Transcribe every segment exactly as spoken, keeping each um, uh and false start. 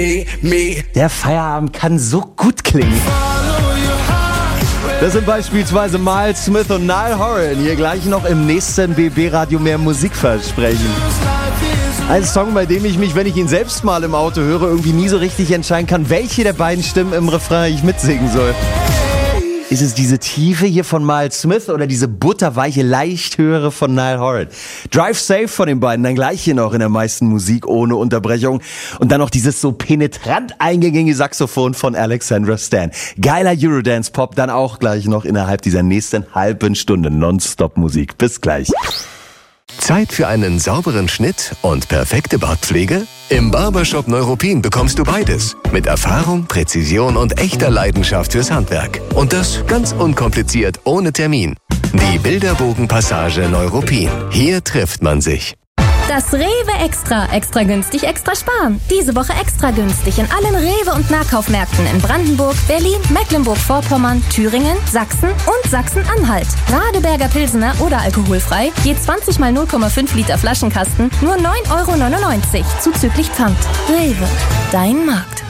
Der Feierabend kann so gut klingen. Das sind beispielsweise Miles Smith und Niall Horan. Hier gleich noch im nächsten B B-Radio mehr Musik versprechen. Ein Song, bei dem ich mich, wenn ich ihn selbst mal im Auto höre, irgendwie nie so richtig entscheiden kann, welche der beiden Stimmen im Refrain ich mitsingen soll. Ist es diese Tiefe hier von Miles Smith oder diese butterweiche, leicht höhere von Niall Horan? Drive Safe von den beiden, dann gleich hier noch in der meisten Musik ohne Unterbrechung. Und dann noch dieses so penetrant eingängige Saxophon von Alexandra Stan. Geiler Eurodance-Pop, dann auch gleich noch innerhalb dieser nächsten halben Stunde Nonstop-Musik. Bis gleich. Zeit für einen sauberen Schnitt und perfekte Bartpflege? Im Barbershop Neuruppin bekommst du beides. Mit Erfahrung, Präzision und echter Leidenschaft fürs Handwerk. Und das ganz unkompliziert, ohne Termin. Die Bilderbogenpassage Neuruppin. Hier trifft man sich. Das Rewe Extra. Extra günstig, extra sparen. Diese Woche extra günstig in allen Rewe- und Nahkaufmärkten in Brandenburg, Berlin, Mecklenburg-Vorpommern, Thüringen, Sachsen und Sachsen-Anhalt. Radeberger Pilsener oder alkoholfrei, je zwanzig mal null Komma fünf Liter Flaschenkasten, nur neun Euro neunundneunzig, zuzüglich Pfand. Rewe, dein Markt.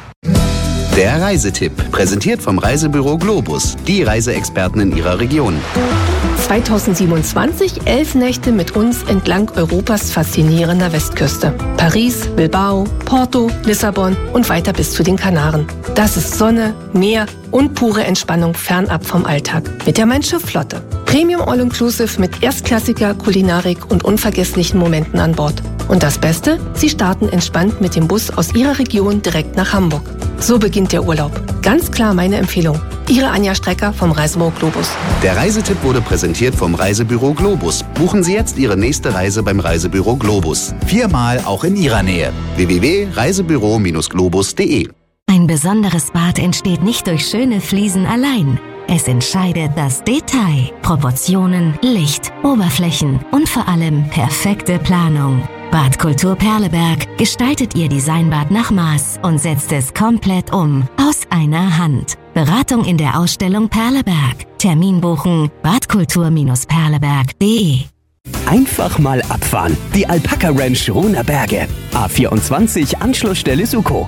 Der Reisetipp, präsentiert vom Reisebüro Globus, die Reiseexperten in ihrer Region. zweitausendsiebenundzwanzig, elf Nächte mit uns entlang Europas faszinierender Westküste. Paris, Bilbao, Porto, Lissabon und weiter bis zu den Kanaren. Das ist Sonne, Meer und pure Entspannung fernab vom Alltag. Mit der Mein Schiff Flotte. Premium All-Inclusive mit erstklassiger Kulinarik und unvergesslichen Momenten an Bord. Und das Beste? Sie starten entspannt mit dem Bus aus Ihrer Region direkt nach Hamburg. So beginnt der Urlaub. Ganz klar meine Empfehlung. Ihre Anja Strecker vom Reisebüro Globus. Der Reisetipp wurde präsentiert vom Reisebüro Globus. Buchen Sie jetzt Ihre nächste Reise beim Reisebüro Globus. Viermal auch in Ihrer Nähe. w w w punkt reisebüro globus punkt de. Ein besonderes Bad entsteht nicht durch schöne Fliesen allein. Es entscheidet das Detail, Proportionen, Licht, Oberflächen und vor allem perfekte Planung. Badkultur Perleberg gestaltet Ihr Designbad nach Maß und setzt es komplett um, aus einer Hand. Beratung in der Ausstellung Perleberg. Termin buchen badkultur perleberg punkt de. Einfach mal abfahren. Die Alpaka Ranch Ruhner Berge. A vierundzwanzig, Anschlussstelle Suko.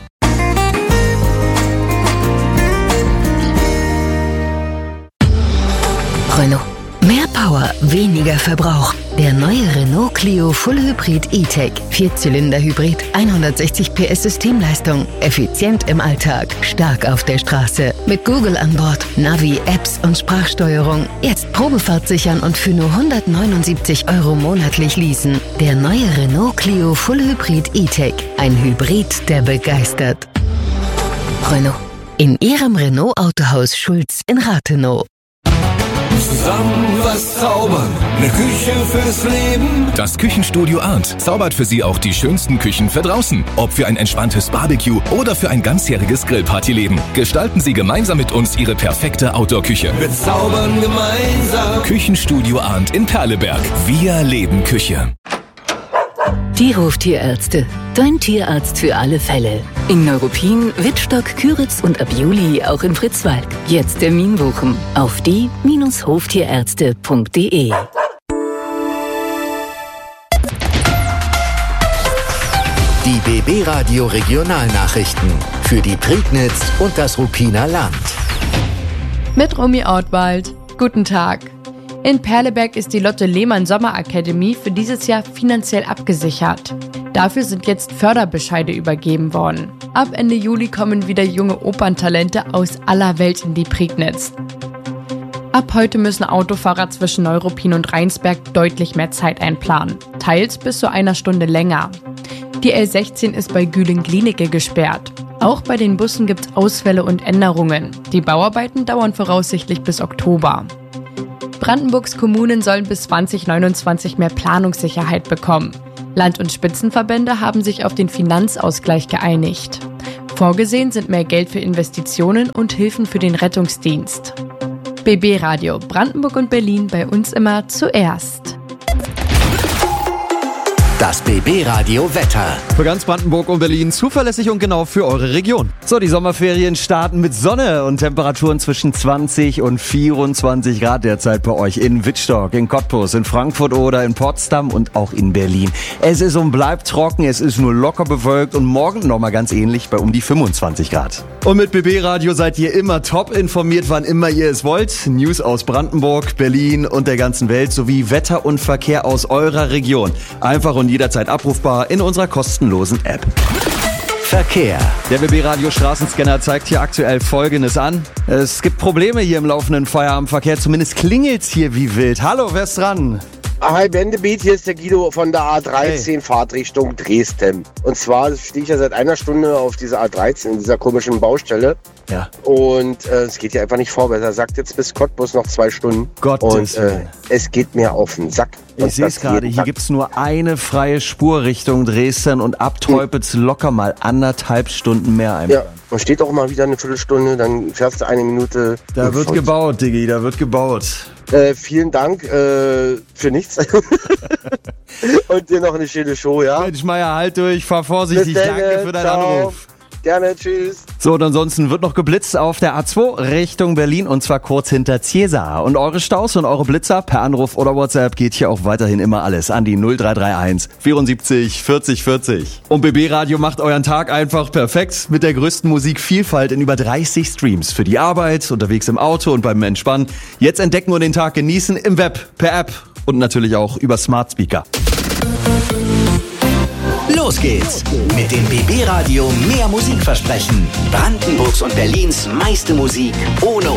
Renault. Mehr Power, weniger Verbrauch. Der neue Renault Clio Full Hybrid E-Tech. Vierzylinder-Hybrid, hundertsechzig P S Systemleistung. Effizient im Alltag, stark auf der Straße. Mit Google an Bord, Navi, Apps und Sprachsteuerung. Jetzt Probefahrt sichern und für nur hundertneunundsiebzig Euro monatlich leasen. Der neue Renault Clio Full Hybrid E-Tech. Ein Hybrid, der begeistert. Renault. In Ihrem Renault Autohaus Schulz in Rathenow. Zusammen was zaubern, eine Küche fürs Leben. Das Küchenstudio Arndt zaubert für Sie auch die schönsten Küchen für draußen. Ob für ein entspanntes Barbecue oder für ein ganzjähriges Grillpartyleben. Gestalten Sie gemeinsam mit uns Ihre perfekte Outdoor-Küche. Wir zaubern gemeinsam. Küchenstudio Arndt in Perleberg. Wir leben Küche. Die Hoftierärzte. Dein Tierarzt für alle Fälle. In Neuruppin, Wittstock, Küritz und ab Juli auch in Fritzwalk. Jetzt Termin buchen auf die Hoftierärzte punkt de. Die B B-Radio Regionalnachrichten für die Prignitz und das Ruppiner Land. Mit Romy Ortwald. Guten Tag. In Perleberg ist die Lotte Lehmann Sommerakademie für dieses Jahr finanziell abgesichert. Dafür sind jetzt Förderbescheide übergeben worden. Ab Ende Juli kommen wieder junge Operntalente aus aller Welt in die Prignitz. Ab heute müssen Autofahrer zwischen Neuruppin und Rheinsberg deutlich mehr Zeit einplanen, teils bis zu einer Stunde länger. Die L sechzehn ist bei Güling-Glienicke gesperrt. Auch bei den Bussen gibt es Ausfälle und Änderungen. Die Bauarbeiten dauern voraussichtlich bis Oktober. Brandenburgs Kommunen sollen bis zwanzig neunundzwanzig mehr Planungssicherheit bekommen. Land- und Spitzenverbände haben sich auf den Finanzausgleich geeinigt. Vorgesehen sind mehr Geld für Investitionen und Hilfen für den Rettungsdienst. B B-Radio Brandenburg und Berlin, bei uns immer zuerst. Das B B-Radio Wetter. Für ganz Brandenburg und Berlin zuverlässig und genau für eure Region. So, die Sommerferien starten mit Sonne und Temperaturen zwischen zwanzig und vierundzwanzig Grad derzeit bei euch in Wittstock, in Cottbus, in Frankfurt oder in Potsdam und auch in Berlin. Es ist und bleibt trocken, es ist nur locker bewölkt und morgen nochmal ganz ähnlich bei um die fünfundzwanzig Grad. Und mit B B-Radio seid ihr immer top informiert, wann immer ihr es wollt. News aus Brandenburg, Berlin und der ganzen Welt sowie Wetter und Verkehr aus eurer Region. Einfach und jederzeit abrufbar in unserer kostenlosen App. Verkehr. Der B B-Radio Straßenscanner zeigt hier aktuell Folgendes an. Es gibt Probleme hier im laufenden Feierabendverkehr, zumindest klingelt's hier wie wild. Hallo, wer ist dran? Hi Bendebeat, hier ist der Guido von der A dreizehn, hey. Fahrtrichtung Dresden. Und zwar stehe ich ja seit einer Stunde auf dieser A dreizehn, in dieser komischen Baustelle. Ja. Und äh, es geht hier einfach nicht vorwärts. Er sagt jetzt bis Cottbus noch zwei Stunden. Gottes Und äh, es geht mir auf den Sack. Ich sehe es gerade, hier gibt's nur eine freie Spur Richtung Dresden und ab Teupitz locker mal anderthalb Stunden mehr einmal. Ja, und steht auch mal wieder eine Viertelstunde, dann fährst du eine Minute. Da wird gebaut, Diggi, da wird gebaut. Äh, vielen Dank äh, für nichts. Und dir noch eine schöne Show, ja? Mensch, Meier, halt durch, fahr vorsichtig, Bis danke dann, für deinen ciao. Anruf. Gerne, tschüss. So, und ansonsten wird noch geblitzt auf der A zwei Richtung Berlin und zwar kurz hinter Ziesar. Und eure Staus und eure Blitzer per Anruf oder WhatsApp geht hier auch weiterhin immer alles an die null drei drei eins vierundsiebzig vierzig vierzig. Und B B-Radio macht euren Tag einfach perfekt mit der größten Musikvielfalt in über dreißig Streams. Für die Arbeit, unterwegs im Auto und beim Entspannen. Jetzt entdecken und den Tag genießen im Web, per App und natürlich auch über Smart Speaker. Los geht's mit dem B B-Radio mehr Musikversprechen. Brandenburgs und Berlins meiste Musik ohne